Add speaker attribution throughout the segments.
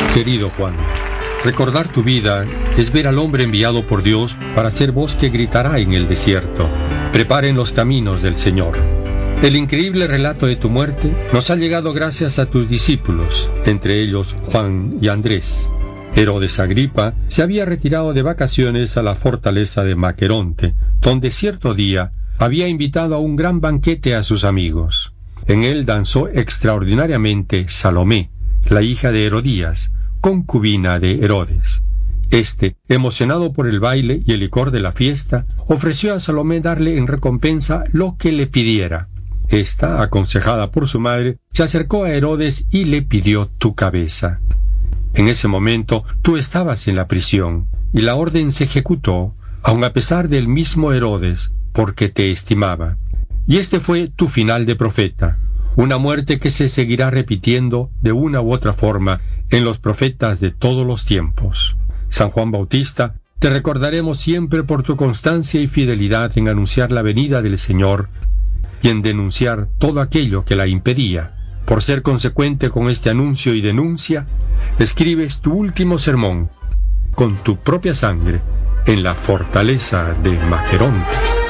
Speaker 1: Querido Juan, recordar tu vida es ver al hombre enviado por Dios para ser voz que gritará en el desierto: preparen los caminos del Señor. El increíble relato de tu muerte nos ha llegado gracias a tus discípulos, entre ellos Juan y Andrés. Herodes Agripa se había retirado de vacaciones a la fortaleza de Maqueronte, donde cierto día había invitado a un gran banquete a sus amigos. En él danzó extraordinariamente Salomé, la hija de Herodías, concubina de Herodes. Este, emocionado por el baile y el licor de la fiesta, ofreció a Salomé darle en recompensa lo que le pidiera. Esta, aconsejada por su madre, se acercó a Herodes y le pidió tu cabeza. En ese momento tú estabas en la prisión, y la orden se ejecutó, aun a pesar del mismo Herodes, porque te estimaba. Y este fue tu final de profeta, una muerte que se seguirá repitiendo de una u otra forma en los profetas de todos los tiempos. San Juan Bautista, te recordaremos siempre por tu constancia y fidelidad en anunciar la venida del Señor y en denunciar todo aquello que la impedía. Por ser consecuente con este anuncio y denuncia, escribes tu último sermón con tu propia sangre en la fortaleza de Maqueronte.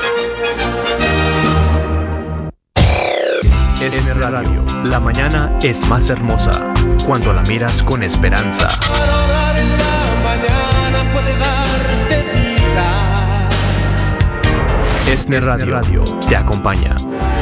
Speaker 2: SN Radio, la mañana es más hermosa cuando la miras con esperanza.
Speaker 3: Para orar en la mañana puede darte vida.
Speaker 2: SN Radio te acompaña.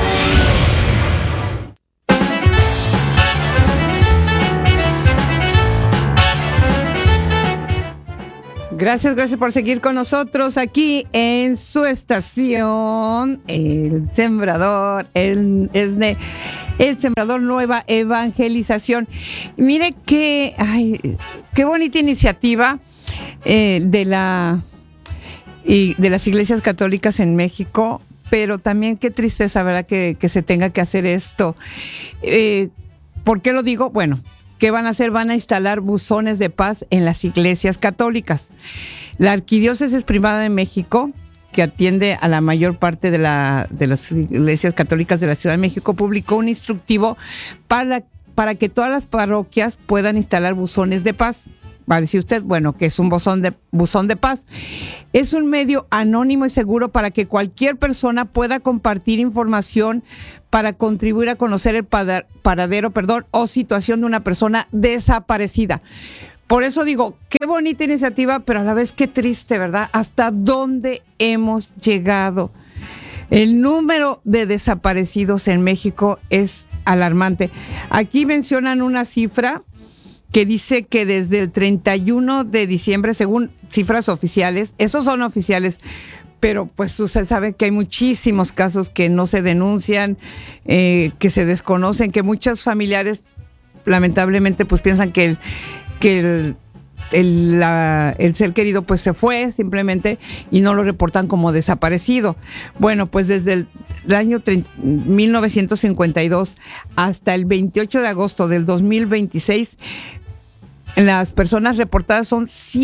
Speaker 4: Gracias por seguir con nosotros aquí en su estación, El Sembrador, el Sembrador Nueva Evangelización. Mire qué bonita iniciativa de las iglesias católicas en México, pero también qué tristeza, ¿verdad?, que se tenga que hacer esto. ¿Por qué lo digo? Bueno, ¿qué van a hacer? Van a instalar buzones de paz en las iglesias católicas. La Arquidiócesis Primada de México, que atiende a la mayor parte de las iglesias católicas de la Ciudad de México, publicó un instructivo para que todas las parroquias puedan instalar buzones de paz. Va a decir usted, bueno, ¿qué es un buzón de paz? Es un medio anónimo y seguro para que cualquier persona pueda compartir información para contribuir a conocer el paradero o situación de una persona desaparecida. Por eso digo, qué bonita iniciativa, pero a la vez qué triste, ¿verdad? ¿Hasta dónde hemos llegado? El número de desaparecidos en México es alarmante. Aquí mencionan una cifra que dice que desde el 31 de diciembre, según cifras oficiales, esos son oficiales, pero pues usted sabe que hay muchísimos casos que no se denuncian, que se desconocen, que muchos familiares lamentablemente pues piensan que el ser querido pues se fue simplemente y no lo reportan como desaparecido. Bueno, pues desde el año 1952 hasta el 28 de agosto del 2026, las personas reportadas son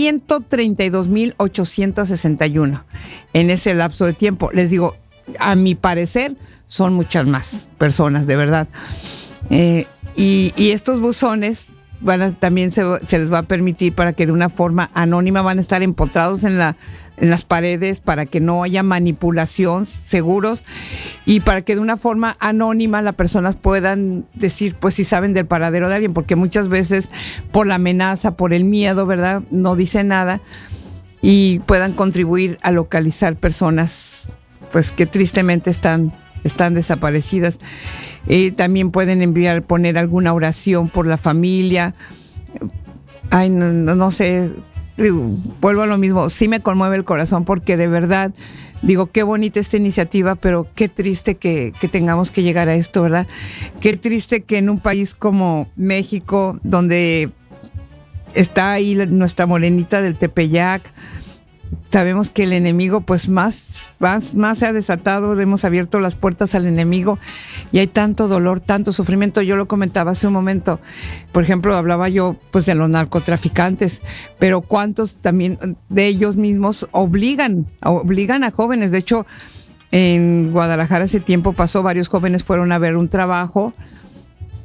Speaker 4: 132,861 en ese lapso de tiempo. Les digo, a mi parecer, son muchas más personas, de verdad. Y estos buzones también se les va a permitir para que de una forma anónima van a estar empotrados en las paredes para que no haya manipulación, seguros, y para que de una forma anónima las personas puedan decir, pues, si saben del paradero de alguien, porque muchas veces por la amenaza, por el miedo, ¿verdad?, no dicen nada y puedan contribuir a localizar personas, pues, que tristemente están desaparecidas. También pueden poner alguna oración por la familia. Ay, no sé, vuelvo a lo mismo, sí me conmueve el corazón porque de verdad, digo, qué bonita esta iniciativa, pero qué triste que tengamos que llegar a esto, ¿verdad? Qué triste que en un país como México, donde está ahí nuestra morenita del Tepeyac, sabemos que el enemigo pues más se ha desatado, hemos abierto las puertas al enemigo y hay tanto dolor, tanto sufrimiento. Yo lo comentaba hace un momento, por ejemplo, hablaba yo pues de los narcotraficantes, pero cuántos también de ellos mismos obligan a jóvenes. De hecho, en Guadalajara hace tiempo pasó, varios jóvenes fueron a ver un trabajo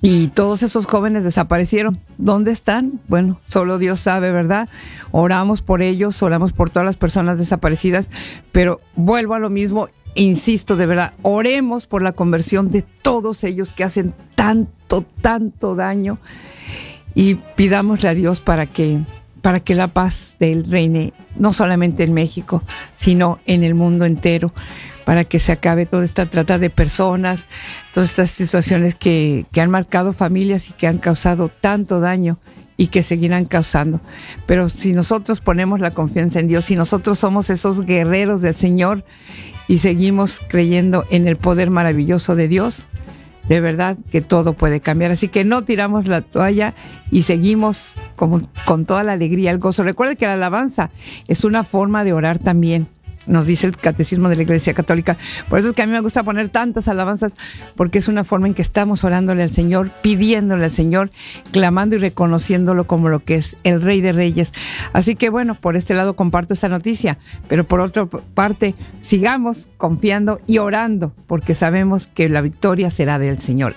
Speaker 4: Y todos esos jóvenes desaparecieron. ¿Dónde están? Bueno, solo Dios sabe, ¿verdad? Oramos por ellos, oramos por todas las personas desaparecidas, pero vuelvo a lo mismo, insisto, de verdad, oremos por la conversión de todos ellos que hacen tanto daño, y pidámosle a Dios para que la paz de Él reine, no solamente en México, sino en el mundo entero, para que se acabe toda esta trata de personas, todas estas situaciones que han marcado familias y que han causado tanto daño y que seguirán causando. Pero si nosotros ponemos la confianza en Dios, si nosotros somos esos guerreros del Señor y seguimos creyendo en el poder maravilloso de Dios, de verdad que todo puede cambiar. Así que no tiramos la toalla y seguimos con toda la alegría, el gozo. Recuerde que la alabanza es una forma de orar también, nos dice el Catecismo de la Iglesia Católica. Por eso es que a mí me gusta poner tantas alabanzas, porque es una forma en que estamos orándole al Señor, pidiéndole al Señor, clamando y reconociéndolo como lo que es el Rey de Reyes. Así que bueno, por este lado comparto esta noticia, pero por otra parte, sigamos confiando y orando, porque sabemos que la victoria será del Señor.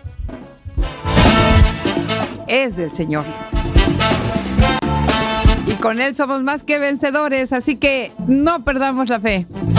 Speaker 4: Es del Señor. Y con Él somos más que vencedores, así que no perdamos la fe.